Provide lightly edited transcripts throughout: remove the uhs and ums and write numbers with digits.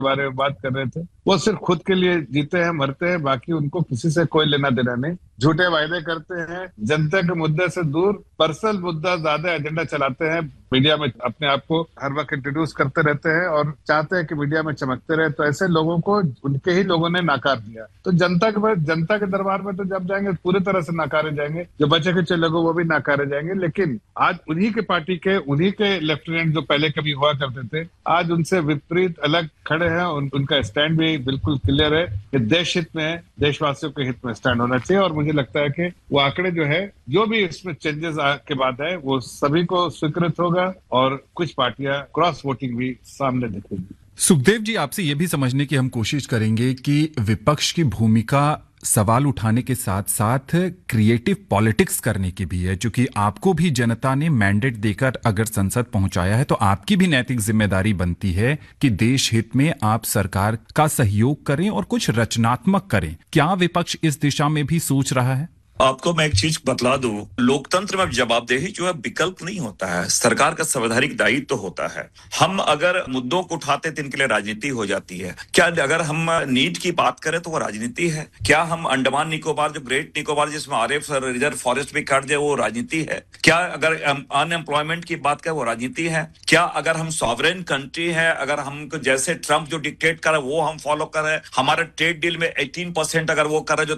बारे में बात कर रहे थे, वो सिर्फ खुद के लिए जीते हैं, मरते हैं, बाकी उनको किसी से कोई लेना देना नहीं। झूठे वायदे करते हैं, जनता के मुद्दे से दूर पर्सनल मुद्दा ज्यादा एजेंडा चलाते हैं, मीडिया में अपने आप को हर वक्त इंट्रोड्यूस करते रहते हैं और चाहते हैं कि मीडिया में चमकते रहे। तो ऐसे लोगों को उनके ही लोगों ने नाकार दिया। तो जनता के दरबार में तो जब जाएंगे पूरी तरह से नाकारे जाएंगे, जो बचे खुचे लोग वो भी नाकारे जाएंगे। लेकिन आज उन्हीं के पार्टी के, उन्हीं के लेफ्टिनेंट जो पहले कभी हुआ करते थे, आज उनसे विपरीत अलग खड़े हैं। उनका स्टैंड भी बिल्कुल क्लियर है कि देश हित में, देशवासियों के हित में स्टैंड होना चाहिए। और मुझे लगता है कि वो आंकड़े जो है, जो भी इसमें चेंजेस के बाद है, वो सभी को स्वीकृत होगा और कुछ पार्टियां क्रॉस वोटिंग भी सामने दिखेगी। सुखदेव जी, आपसे यह भी समझने की हम कोशिश करेंगे कि विपक्ष की भूमिका सवाल उठाने के साथ साथ क्रिएटिव पॉलिटिक्स करने की भी है, क्योंकि आपको भी जनता ने मैंडेट देकर अगर संसद पहुंचाया है तो आपकी भी नैतिक जिम्मेदारी बनती है कि देश हित में आप सरकार का सहयोग करें और कुछ रचनात्मक करें। क्या विपक्ष इस दिशा में भी सोच रहा है? आपको मैं एक चीज बतला दूं, लोकतंत्र में जवाबदेही जो है विकल्प नहीं होता है, सरकार का संवैधानिक दायित्व तो होता है। हम अगर मुद्दों को उठाते तो इनके लिए राजनीति हो जाती है। क्या अगर हम नीट की बात करें तो वो राजनीति है? क्या हम अंडमान निकोबार, जो ग्रेट निकोबार जिसमें आरएफ रिजर्व फॉरेस्ट भी काट दिया, वो राजनीति है? क्या अगर अनएम्प्लॉयमेंट की बात करें वो राजनीति है? क्या अगर हम सॉवरेन कंट्री है, अगर हमको जैसे ट्रंप जो डिक्टेट कर रहे वो हम फॉलो कर रहे हैं, हमारे ट्रेड डील में 18% अगर वो कर रहे जो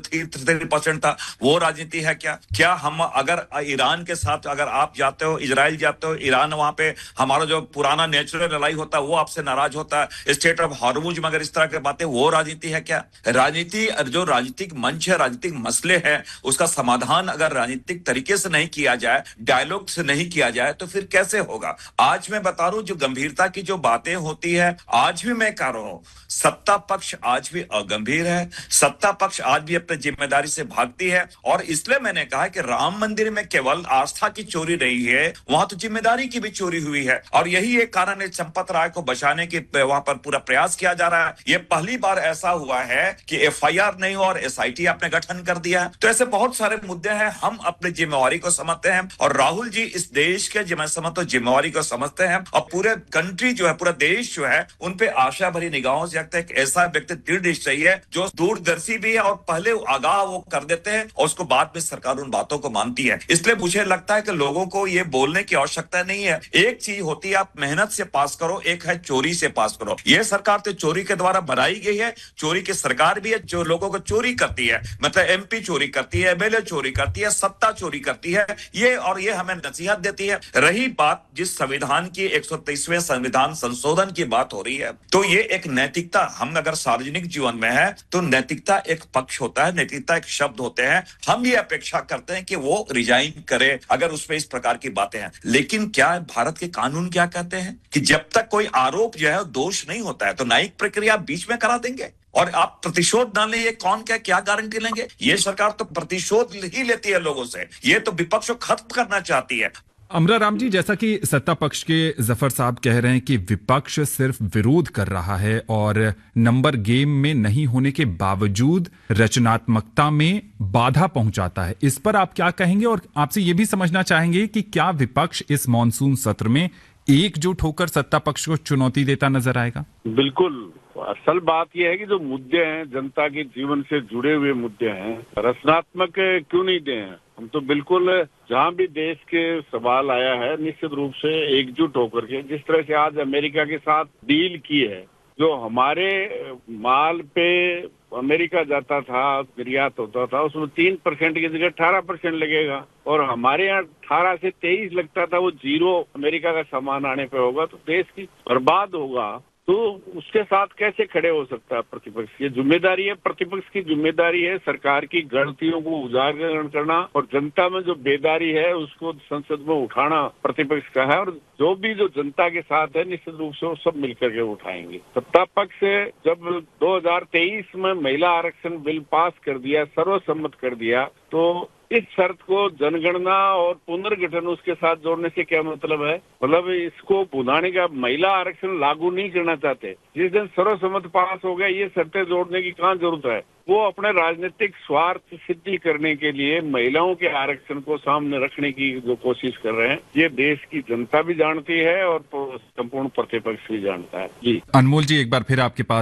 3% था वो राजनीति है? क्या हम अगर ईरान के साथ अगर आप जाते हो, इजराइल जाते हो, ईरान वहां पे हमारा जो पुराना नेचुरल लड़ाई होता है वो आपसे नाराज होता है, स्टेट ऑफ हॉर्मुज में अगर इस तरह की बातें, वो राजनीति है क्या? राजनीति जो राजनीतिक मंच है, राजनीतिक मसले हैं, उसका समाधान अगर राजनीतिक तरीके से नहीं किया जाए, डायलॉग से नहीं किया जाए तो फिर कैसे होगा? आज मैं बता रहा हूं, जो गंभीरता की जो बातें होती है, आज भी मैं कह रहा हूं, सत्ता पक्ष आज भी अगंभीर है, सत्ता पक्ष आज भी अपनी जिम्मेदारी से भागती है। और इसलिए मैंने कहा कि राम मंदिर में केवल आस्था की चोरी नहीं है, वहां तो जिम्मेदारी की भी चोरी हुई है। और यही एक कारण है चंपत राय को बचाने के वहां पर पूरा प्रयास किया जा रहा है। यह पहली बार ऐसा हुआ है कि एफआईआर नहीं हुआ और एसआईटी आपने गठन कर दिया। तो ऐसे बहुत सारे मुद्दे हैं, हम अपनी जिम्मेवारी को समझते हैं और राहुल जी इस देश के जिम्मेवारी को समझते हैं और पूरे कंट्री जो है, पूरा देश जो है, उन पे आशा भरी निगाहों से एक ऐसा व्यक्ति दृढ़ निश्चयी है जो दूरदर्शी भी है और पहले आगाह वो कर देते हैं और उसको बाद में सरकार उन बातों को मानती है। इसलिए मुझे लगता है कि लोगों को ये बोलने की आवश्यकता नहीं है। एक चीज होती है, आप मेहनत से पास करो, एक है चोरी से पास करो। ये सरकार तो चोरी के द्वारा बनाई गई है, चोरी की सरकार भी है, जो लोगों को चोरी करती है, मतलब एमपी चोरी करती है, एमएलए चोरी करती है, सत्ता चोरी करती है, ये हमें नसीहत देती है। रही बात जिस संविधान की 123वें संविधान संशोधन की बात हो रही है, तो ये एक नैतिकता, हम अगर सार्वजनिक जीवन में है तो नैतिकता एक पक्ष होता है, नैतिकता एक शब्द होते हैं। हम ये अपेक्षा करते हैं कि वो रिजाइन करे अगर उसमें इस प्रकार की बातें हैं। लेकिन क्या भारत के कानून क्या कहते हैं कि जब तक कोई आरोप जो है दोष नहीं होता है तो न्यायिक प्रक्रिया बीच में करा देंगे और आप प्रतिशोध ना ले, ये कौन क्या गारंटी लेंगे? ये सरकार तो प्रतिशोध ही लेती है लोगों से, ये तो विपक्ष को खत्म करना चाहती है। अमरा राम जी, जैसा कि सत्ता पक्ष के जफर साहब कह रहे हैं कि विपक्ष सिर्फ विरोध कर रहा है और नंबर गेम में नहीं होने के बावजूद रचनात्मकता में बाधा पहुंचाता है, इस पर आप क्या कहेंगे? और आपसे यह भी समझना चाहेंगे कि क्या विपक्ष इस मॉनसून सत्र में एकजुट होकर सत्ता पक्ष को चुनौती देता नजर आएगा? बिल्कुल। असल बात यह है कि जो मुद्दे हैं, जनता के जीवन से जुड़े हुए मुद्दे हैं, रचनात्मक क्यों नहीं दे हैं? हम तो बिल्कुल जहां भी देश के सवाल आया है निश्चित रूप से एकजुट होकर के, जिस तरह से आज अमेरिका के साथ डील की है, जो हमारे माल पे अमेरिका जाता था, निर्यात होता था, उसमें 3% की जगह 18% लगेगा और हमारे यहाँ 18 से 23 लगता था, वो 0 अमेरिका का सामान आने पे होगा तो देश की बर्बाद होगा। तो उसके साथ कैसे खड़े हो सकता है प्रतिपक्ष? ये जिम्मेदारी है, प्रतिपक्ष की जिम्मेदारी है सरकार की गलतियों को उजागर करना और जनता में जो बेदारी है उसको संसद में उठाना प्रतिपक्ष का है। और जो जनता के साथ है निश्चित रूप से वो सब मिलकर के उठाएंगे। सत्ता पक्ष जब 2023 में महिला आरक्षण बिल पास कर दिया, सर्वसम्मत कर दिया, तो इस शर्त को जनगणना और पुनर्गठन उसके साथ जोड़ने से क्या मतलब है? मतलब इसको भुनाने का महिला आरक्षण लागू नहीं करना चाहते। जिस दिन सर्वसम्मत पास हो गया, ये शर्तें जोड़ने की कहाँ जरूरत है? वो अपने राजनीतिक स्वार्थ सिद्धि करने के लिए महिलाओं के आरक्षण को सामने रखने की जो कोशिश कर रहे हैं, ये देश की जनता भी जानती है और संपूर्ण प्रतिपक्ष भी जानता है। जी अनमोल जी, एक बार फिर आपके पास